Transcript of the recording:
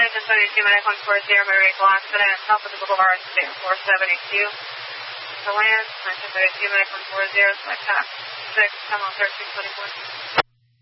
1972, Medic 140, motor vehicle accident, south of the Boulevard, State 472. The land, 1972, Medic 140, select tax, 6, Tunnel 1324.